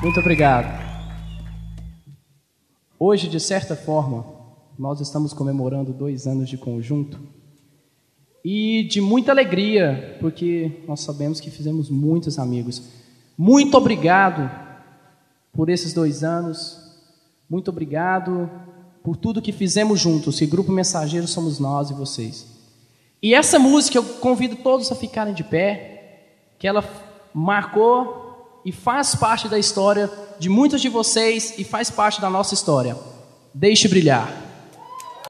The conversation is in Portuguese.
Muito obrigado. Hoje, de certa forma, nós estamos comemorando 2 anos de conjunto e de muita alegria, porque nós sabemos que fizemos muitos amigos. Muito obrigado por esses 2 anos, muito obrigado por tudo que fizemos juntos, que Grupo Mensageiro somos nós e vocês. E essa música eu convido todos a ficarem de pé, que ela marcou e faz parte da história de muitos de vocês e faz parte da nossa história. Deixe brilhar.